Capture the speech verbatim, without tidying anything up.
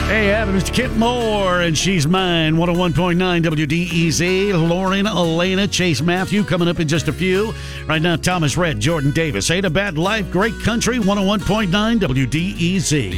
Hey, Adam, it's Kip Moore, and she's mine. one oh one point nine W D E Z. Lauren, Elena, Chase Matthew coming up in just a few. Right now, Thomas Rhett, Jordan Davis. Ain't a Bad Life, Great Country, one oh one point nine W D E Z.